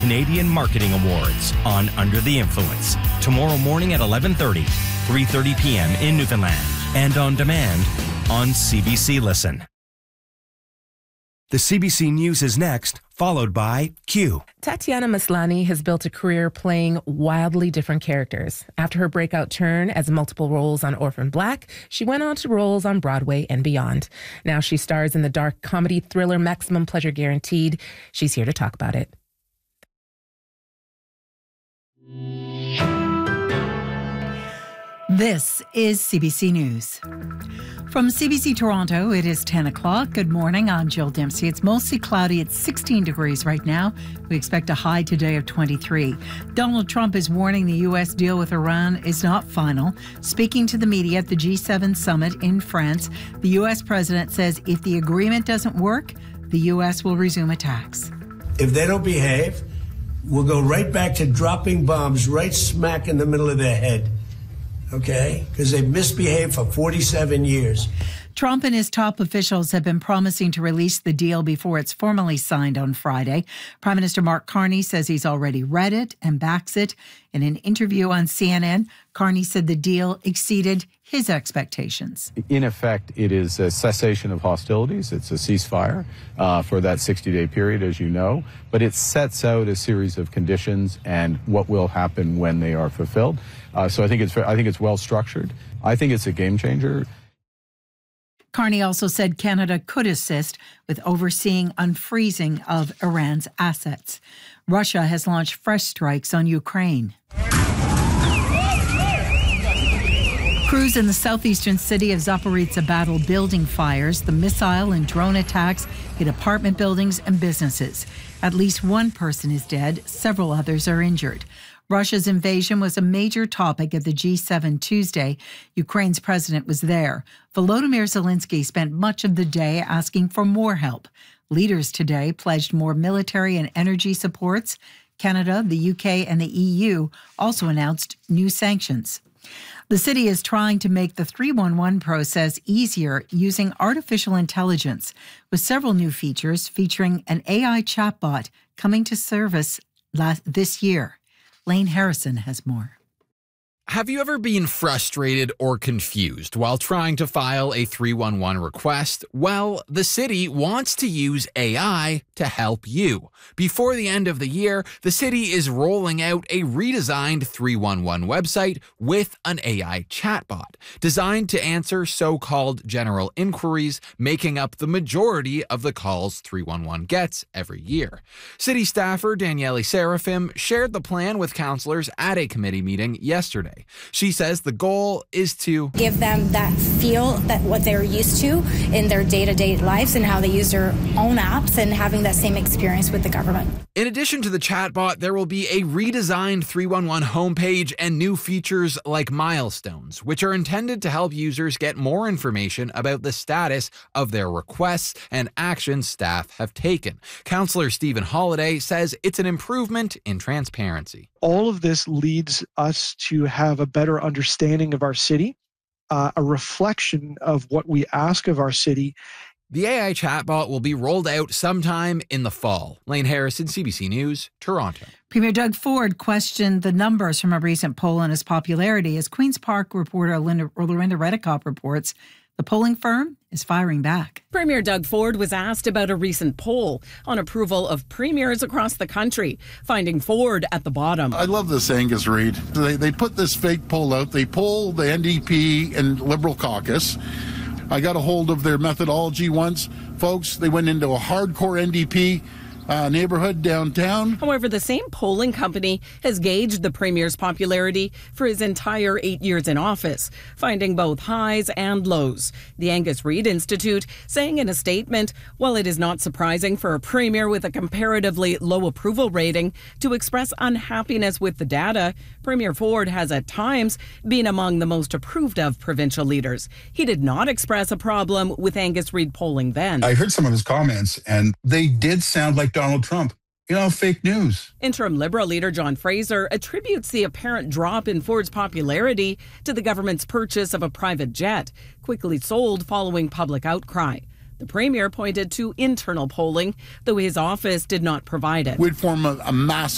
Canadian Marketing Awards on Under the Influence. Tomorrow morning at 11:30, 3:30 p.m. in Newfoundland. And on demand on CBC Listen. The CBC News is next, followed by Q. Tatiana Maslany has built a career playing wildly different characters. After her breakout turn as multiple roles on Orphan Black, she went on to roles on Broadway and beyond. Now she stars in the dark comedy thriller Maximum Pleasure Guaranteed. She's here to talk about it. This is CBC News. From CBC Toronto, it is 10 o'clock. Good morning, I'm Jill Dempsey. It's mostly cloudy at 16 degrees right now. We expect a high today of 23. Donald Trump is warning the U.S. deal with Iran is not final. Speaking to the media at the G7 summit in France, the U.S. president says if the agreement doesn't work, the U.S. will resume attacks. If they don't behave, we'll go right back to dropping bombs right smack in the middle of their head. Okay? Because they've misbehaved for 47 years. Trump and his top officials have been promising to release the deal before it's formally signed on Friday. Prime Minister Mark Carney says he's already read it and backs it. In an interview on CNN, Carney said the deal exceeded his expectations. In effect, it is a cessation of hostilities. It's a ceasefire for that 60-day period, as you know. But it sets out a series of conditions and what will happen when they are fulfilled. So I think it's well structured. I think it's a game changer. Carney also said Canada could assist with overseeing unfreezing of Iran's assets. Russia has launched fresh strikes on Ukraine. Crews in the southeastern city of Zaporizhzhia battle building fires. The missile and drone attacks hit apartment buildings and businesses. At least one person is dead. Several others are injured. Russia's invasion was a major topic at the G7 Tuesday. Ukraine's president was there. Volodymyr Zelensky spent much of the day asking for more help. Leaders today pledged more military and energy supports. Canada, the UK, and the EU also announced new sanctions. The city is trying to make the 311 process easier using artificial intelligence, with several new features featuring an AI chatbot coming to service this year. Lane Harrison has more. Have you ever been frustrated or confused while trying to file a 311 request? Well, the city wants to use AI to help you. Before the end of the year, the city is rolling out a redesigned 311 website with an AI chatbot designed to answer so-called general inquiries, making up the majority of the calls 311 gets every year. City staffer Daniele Seraphim shared the plan with councillors at a committee meeting yesterday. She says the goal is to give them that feel that what they're used to in their day-to-day lives and how they use their own apps and having that same experience with the government. In addition to the chatbot, there will be a redesigned 311 homepage and new features like milestones, which are intended to help users get more information about the status of their requests and actions staff have taken. Councillor Stephen Holliday says it's an improvement in transparency. All of this leads us to have a better understanding of our city, a reflection of what we ask of our city. The AI chatbot will be rolled out sometime in the fall. Lane Harrison, CBC News, Toronto. Premier Doug Ford questioned the numbers from a recent poll on his popularity. As Queen's Park reporter Lorinda Redekop reports, the polling firm is firing back. Premier Doug Ford was asked about a recent poll on approval of premiers across the country, finding Ford at the bottom. I love this Angus Reid. They put this fake poll out. They polled the NDP and Liberal caucus. I got a hold of their methodology once. Folks, they went into a hardcore NDP neighborhood downtown. However, the same polling company has gauged the Premier's popularity for his entire 8 years in office, finding both highs and lows. The Angus Reid Institute saying in a statement, while it is not surprising for a Premier with a comparatively low approval rating to express unhappiness with the data, Premier Ford has at times been among the most approved of provincial leaders. He did not express a problem with Angus Reid polling then. I heard some of his comments, and they did sound like Donald Trump. You know, fake news. Interim Liberal leader John Fraser attributes the apparent drop in Ford's popularity to the government's purchase of a private jet, quickly sold following public outcry. The Premier pointed to internal polling, though his office did not provide it. We'd form a mass